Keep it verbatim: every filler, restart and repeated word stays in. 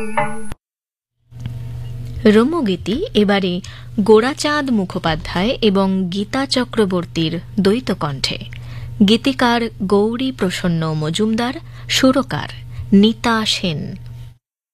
রম্যগীতি এবারে গোরাচাঁদ মুখোপাধ্যায় এবং গীতা চক্রবর্তীর দ্বৈত কণ্ঠে। গীতিকার গৌরী প্রসন্ন মজুমদার, সুরকার নিতা সেন।